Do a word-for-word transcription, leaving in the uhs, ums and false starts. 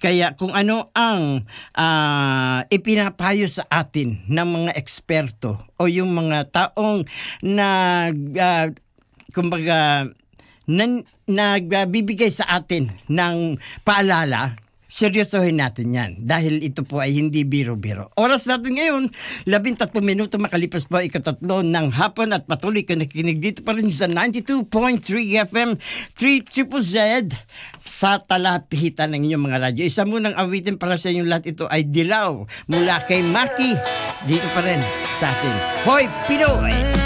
Kaya kung ano ang uh, ipinapayo sa atin ng mga eksperto o yung mga taong nag uh, kumbaga nan, nagbibigay sa atin ng paalala, seryosohin natin yan dahil ito po ay hindi biro-biro. Oras natin ngayon, labintatlong minuto makalipas po ikatatlo ng hapon at patuloy ka nakikinig dito pa rin sa ninety-two point three F M three Triple Z sa talapihitan ng inyong mga radyo. Isa munang awitin para sa inyong lahat, ito ay Dilaw mula kay Maki dito pa rin sa atin. Hoy Pinoy!